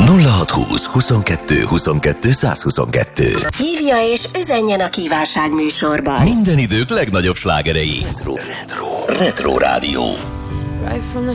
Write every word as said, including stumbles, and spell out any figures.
nulla hatszázhúsz huszonkettő huszonkettő százhuszonkettő. Hívja és üzenjen a kívánság műsorban. Minden idők legnagyobb slágerei. Retro, Retro, Retro Rádió. Right from the